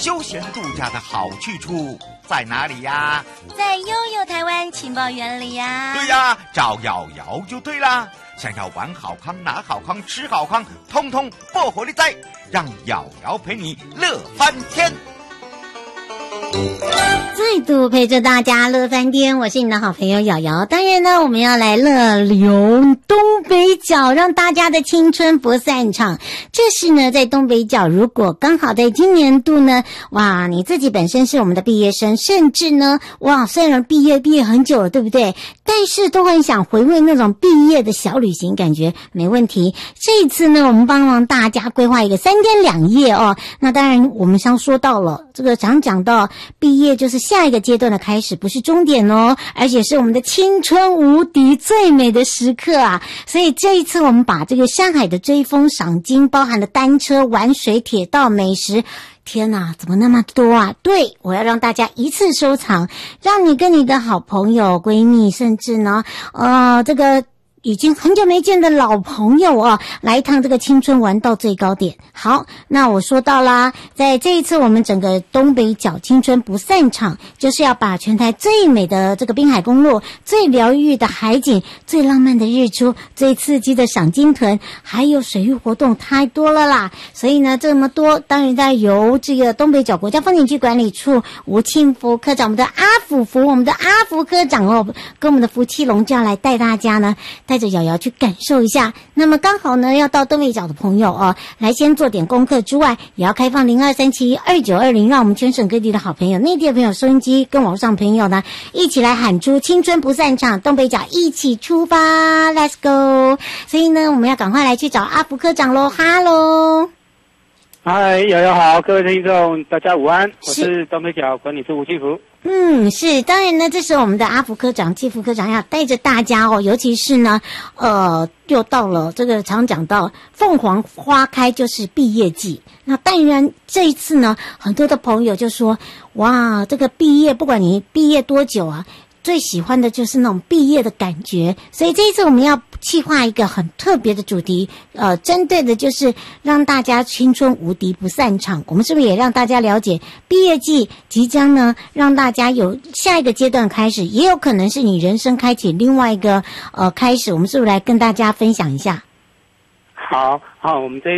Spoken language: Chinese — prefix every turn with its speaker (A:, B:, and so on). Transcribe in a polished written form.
A: 休闲度假的好去处在哪里呀？
B: 在悠悠台湾情报园里呀。
A: 对呀，找瑶瑶就对啦。想要玩好康、拿好康、吃好康，通通不活力在，让瑶瑶陪你乐翻天。
C: 再度陪着大家乐翻天，我是你的好朋友瑶瑶。当然呢，我们要来乐游东北角，让大家的青春不散场。这是呢，在东北角，如果刚好在今年度呢，哇，你自己本身是我们的毕业生，甚至呢，哇，虽然毕业很久了，对不对？但是都很想回味那种毕业的小旅行，感觉没问题。这一次呢，我们帮忙大家规划一个3天2夜哦。那当然，我们刚说到了这个常讲到毕业就是下一个阶段的开始，不是终点哦，而且是我们的青春无敌最美的时刻啊！所以这一次我们把这个山海的追风赏金，包含了单车、玩水、铁道、美食。天哪，怎么那么多啊？对，我要让大家一次收藏，让你跟你的好朋友、闺蜜，甚至呢，这个已经很久没见的老朋友啊，来一趟这个青春玩到最高点。好，那我说到啦，在这一次我们整个东北角青春不散场，就是要把全台最美的这个滨海公路、最疗愈的海景、最浪漫的日出、最刺激的赏金屯，还有水域活动太多了啦。所以呢，这么多，当然在由这个东北角国家风景区管理处吴庆福科长，我们的阿福科长哦，跟我们的福气龙就要来带大家呢，带着瑶瑶去感受一下。那么刚好呢，要到东北角的朋友哦，来先做点功课之外，也要开放02372920，让我们全省各地的好朋友、内地的朋友、收音机跟网上朋友呢，一起来喊出青春不散场，东北角一起出发 ，Let's go！ 所以呢，我们要赶快来去找阿福科长喽，哈喽。
D: 嗨，瑶瑶好，各位听众大家午安，我是东北角管理处吴庆福。
C: 是，当然呢，这是我们的阿福科长、季副科长要带着大家哦，尤其是呢，又到了这个常讲到凤凰花开就是毕业季。那当然这一次呢，很多的朋友就说，哇，这个毕业，不管你毕业多久啊，最喜欢的就是那种毕业的感觉，所以这一次我们要企划一个很特别的主题，针对的就是让大家青春无敌不散场。我们是不是也让大家了解毕业季即将呢，让大家有下一个阶段开始，也有可能是你人生开启另外一个开始。我们是不是来跟大家分享一下？
D: 好，我们这